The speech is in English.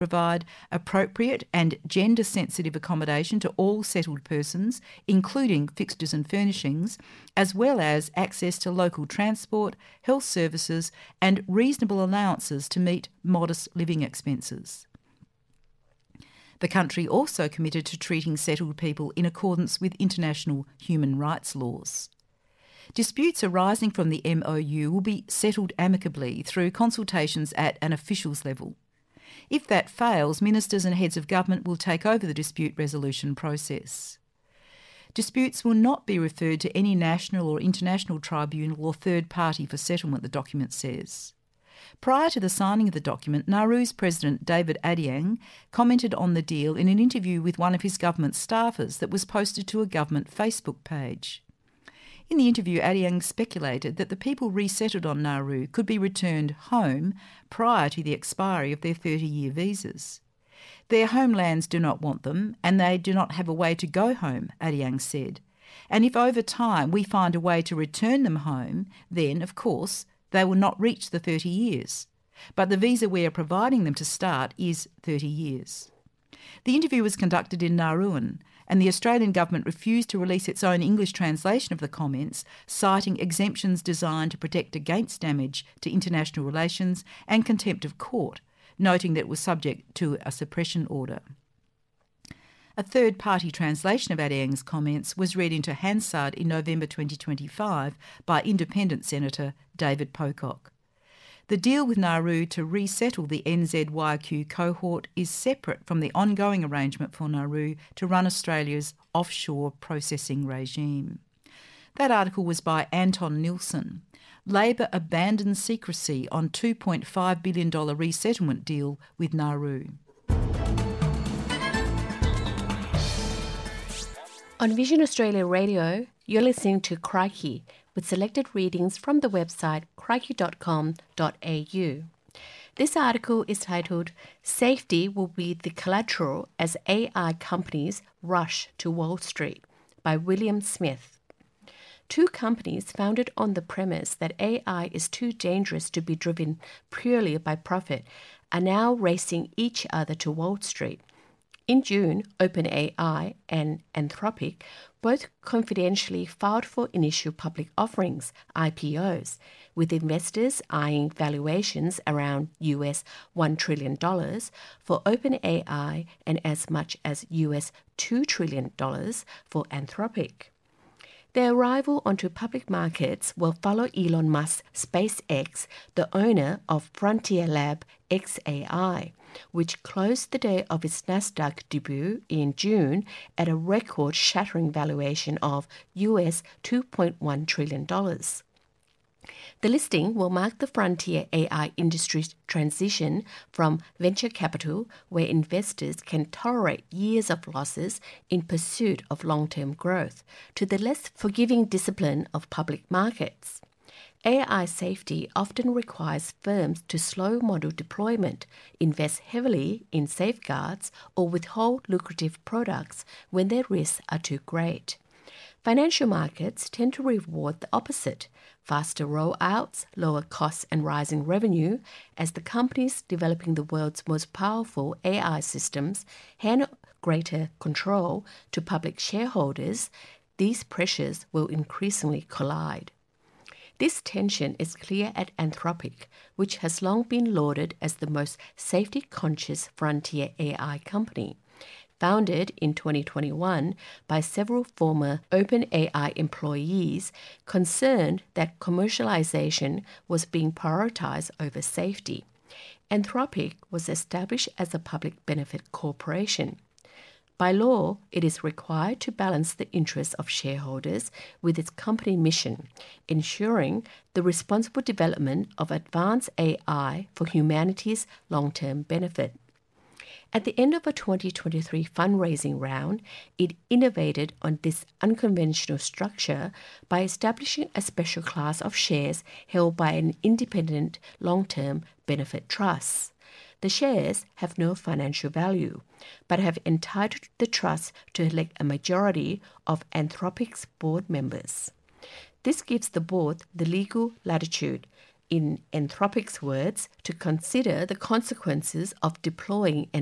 provide appropriate and gender-sensitive accommodation to all settled persons, including fixtures and furnishings, as well as access to local transport, health services and reasonable allowances to meet modest living expenses. The country also committed to treating settled people in accordance with international human rights laws. Disputes arising from the MOU will be settled amicably through consultations at an officials level. If that fails, ministers and heads of government will take over the dispute resolution process. Disputes will not be referred to any national or international tribunal or third party for settlement, the document says. Prior to the signing of the document, Nauru's President David Adiang commented on the deal in an interview with one of his government staffers that was posted to a government Facebook page. In the interview, Adiang speculated that the people resettled on Nauru could be returned home prior to the expiry of their 30-year visas. Their homelands do not want them, and they do not have a way to go home, Adiang said. And if over time we find a way to return them home, then, of course, they will not reach the 30 years. But the visa we are providing them to start is 30 years. The interview was conducted in Nauruan, and the Australian government refused to release its own English translation of the comments, citing exemptions designed to protect against damage to international relations and contempt of court, noting that it was subject to a suppression order. A third-party translation of Adiang's comments was read into Hansard in November 2025 by Independent Senator David Pocock. The deal with Nauru to resettle the NZYQ cohort is separate from the ongoing arrangement for Nauru to run Australia's offshore processing regime. That article was by Anton Nilsson. Labor abandons secrecy on $2.5 billion resettlement deal with Nauru. On Vision Australia Radio, you're listening to Crikey, with selected readings from the website crikey.com.au. This article is titled, Safety Will Be the Collateral as AI Companies Rush to Wall Street, by William Smith. Two companies founded on the premise that AI is too dangerous to be driven purely by profit are now racing each other to Wall Street. In June, OpenAI and Anthropic both confidentially filed for initial public offerings, IPOs, with investors eyeing valuations around $1 trillion for OpenAI and as much as $2 trillion for Anthropic. Their arrival onto public markets will follow Elon Musk's SpaceX, the owner of Frontier Lab XAI, which closed the day of its Nasdaq debut in June at a record-shattering valuation of $2.1 trillion. The listing will mark the frontier AI industry's transition from venture capital, where investors can tolerate years of losses in pursuit of long-term growth, to the less forgiving discipline of public markets. AI safety often requires firms to slow model deployment, invest heavily in safeguards, or withhold lucrative products when their risks are too great. Financial markets tend to reward the opposite, faster rollouts, lower costs and rising revenue, as the companies developing the world's most powerful AI systems hand greater control to public shareholders. These pressures will increasingly collide. This tension is clear at Anthropic, which has long been lauded as the most safety-conscious frontier AI company. Founded in 2021 by several former OpenAI employees concerned that commercialization was being prioritized over safety. Anthropic was established as a public benefit corporation. By law, it is required to balance the interests of shareholders with its company mission, ensuring the responsible development of advanced AI for humanity's long-term benefit. At the end of a 2023 fundraising round, it innovated on this unconventional structure by establishing a special class of shares held by an independent long-term benefit trust. The shares have no financial value, but have entitled the trust to elect a majority of Anthropic's board members. This gives the board the legal latitude in Anthropic's words, to consider the consequences of deploying an